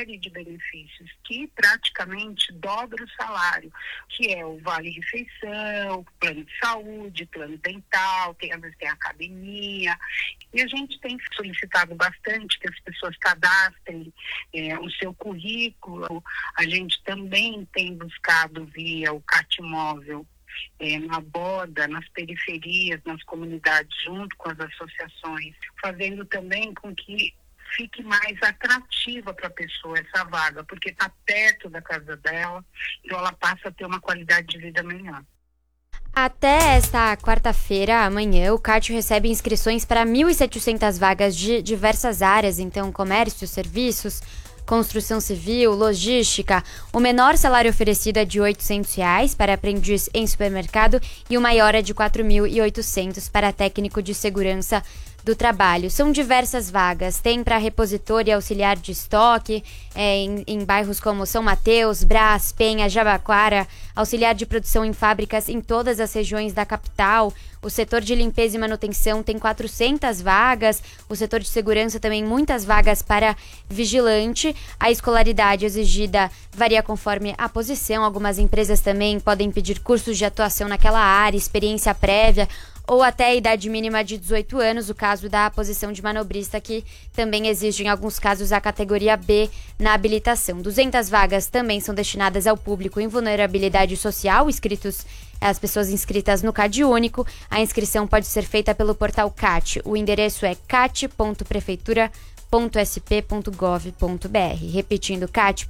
série de benefícios que praticamente dobra o salário, que é o vale-refeição, plano de saúde, plano dental, às vezes tem academia. E a gente tem solicitado bastante que as pessoas cadastrem o seu currículo. A gente também tem buscado via o CAT Móvel, na borda, nas periferias, nas comunidades, junto com as associações, fazendo também com que fique mais atrativa para a pessoa essa vaga, porque está perto da casa dela, então ela passa a ter uma qualidade de vida melhor. Até esta quarta-feira, amanhã, o CAT recebe inscrições para 1.700 vagas de diversas áreas, então comércio, serviços, construção civil, logística. O menor salário oferecido é de R$ 800 para aprendiz em supermercado e o maior é de R$ 4.800 para técnico de segurança do trabalho. São diversas vagas, tem para repositor e auxiliar de estoque, em bairros como São Mateus, Brás, Penha, Jabaquara, auxiliar de produção em fábricas em todas as regiões da capital. O setor de limpeza e manutenção tem 400 vagas, o setor de segurança também muitas vagas para vigilante. A escolaridade exigida varia conforme a posição, algumas empresas também podem pedir cursos de atuação naquela área, experiência prévia, ou até a idade mínima de 18 anos, o caso da posição de manobrista, que também exige, em alguns casos, a categoria B na habilitação. 200 vagas também são destinadas ao público em vulnerabilidade social, as pessoas inscritas no CAD Único. A inscrição pode ser feita pelo portal CAT. O endereço é cat.prefeitura.sp.gov.br. Repetindo,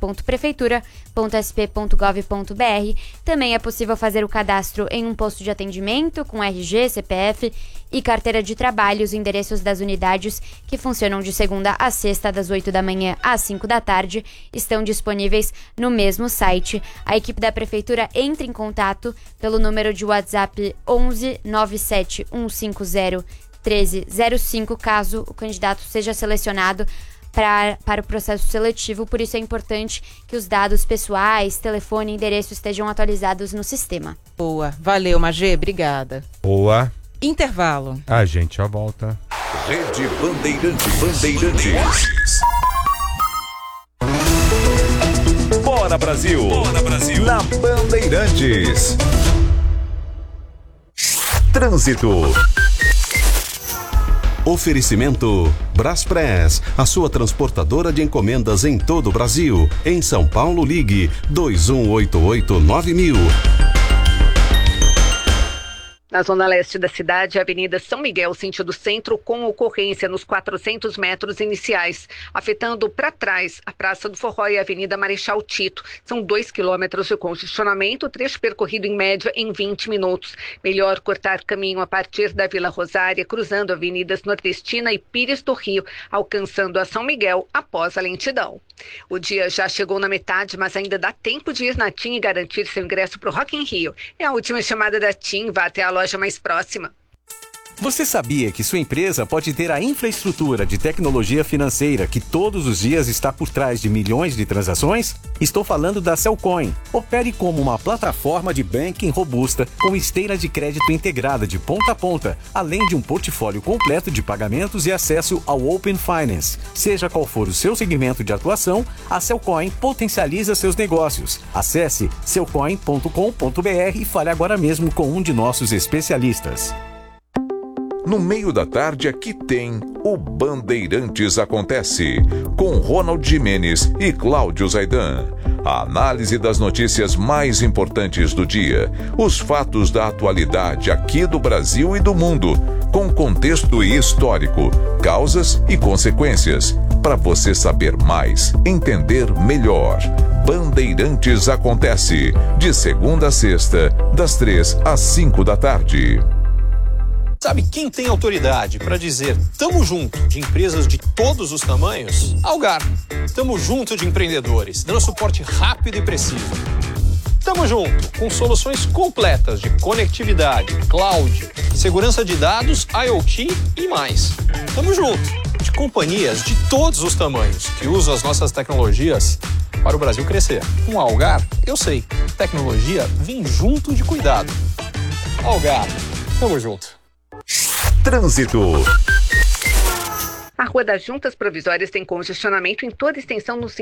cat.prefeitura.sp.gov.br. Também é possível fazer o cadastro em um posto de atendimento com RG, CPF e carteira de trabalho. Os endereços das unidades, que funcionam de segunda a sexta, das 8 da manhã às 5 da tarde, estão disponíveis no mesmo site. A equipe da Prefeitura entra em contato pelo número de WhatsApp 11 97 150 1305, caso o candidato seja selecionado para o processo seletivo. Por isso é importante que os dados pessoais, telefone e endereço estejam atualizados no sistema. Boa. Valeu, Magê. Obrigada. Boa. Intervalo. A gente já volta. Rede Bandeirantes. Bora, Brasil! Bora, Brasil! Na Bandeirantes. Trânsito. Oferecimento Braspress, a sua transportadora de encomendas em todo o Brasil. Em São Paulo, ligue 2188-9000. Na zona leste da cidade, a Avenida São Miguel, sentido centro, com ocorrência nos 400 metros iniciais, afetando para trás a Praça do Forró e a Avenida Marechal Tito. São 2 quilômetros de congestionamento, trecho percorrido em média em 20 minutos. Melhor cortar caminho a partir da Vila Rosária, cruzando avenidas Nordestina e Pires do Rio, alcançando a São Miguel após a lentidão. O dia já chegou na metade, mas ainda dá tempo de ir na TIM e garantir seu ingresso para o Rock in Rio. É a última chamada da TIM, vá até a loja mais próxima. Você sabia que sua empresa pode ter a infraestrutura de tecnologia financeira que todos os dias está por trás de milhões de transações? Estou falando da Cellcoin. Opere como uma plataforma de banking robusta com esteira de crédito integrada de ponta a ponta, além de um portfólio completo de pagamentos e acesso ao Open Finance. Seja qual for o seu segmento de atuação, a Cellcoin potencializa seus negócios. Acesse cellcoin.com.br e fale agora mesmo com um de nossos especialistas. No meio da tarde aqui tem o Bandeirantes Acontece, com Ronald Gimenez e Cláudio Zaidan. A análise das notícias mais importantes do dia, os fatos da atualidade aqui do Brasil e do mundo, com contexto histórico, causas e consequências, para você saber mais, entender melhor. Bandeirantes Acontece, de segunda a sexta, das 3 às 5 da tarde. Sabe quem tem autoridade para dizer tamo junto de empresas de todos os tamanhos? Algar. Tamo junto de empreendedores, dando suporte rápido e preciso. Tamo junto com soluções completas de conectividade, cloud, segurança de dados, IoT e mais. Tamo junto de companhias de todos os tamanhos que usam as nossas tecnologias para o Brasil crescer. Com a Algar, eu sei, tecnologia vem junto de cuidado. Algar, tamo junto. Trânsito. A Rua das Juntas Provisórias tem congestionamento em toda a extensão no